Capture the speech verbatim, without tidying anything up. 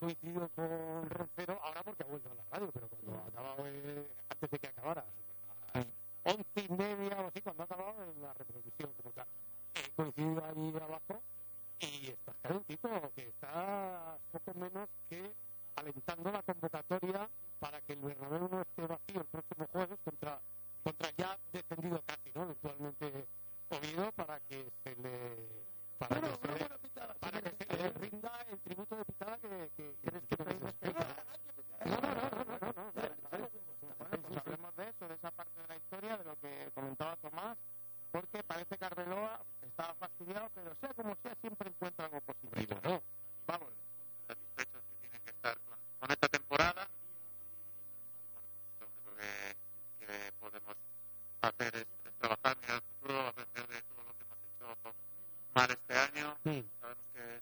coincidido con Roncero ahora porque ha vuelto a la radio, pero cuando ha acabado, eh, antes de que acabara, a las once y media o así, cuando ha acabado en la reproducción como tal, he coincidido allí abajo y estás calentito, que está poco menos que alentando la convocatoria para que el Bernabéu no esté vacío el próximo jueves contra, contra ya descendido casi, ¿no? Eventualmente Oviedo, para que se le para Bueno, que se una le, buena pitada, para que señor. se le rinda el tributo de pitada que, que crees que merece. No, no, no, no, no, no, no. Bueno, pues hablemos de eso, de esa parte de la historia, de lo que comentaba Tomás, porque parece que Arbeloa estaba fastidiado, pero sea como sea, siempre encuentra algo positivo, ¿no? Vamos, satisfechos que tienen que estar con, con esta temporada. Bueno, lo único que, que podemos hacer es, es trabajar, mirar al futuro, aprender de todo lo que hemos hecho mal este año. Sí. Sabemos que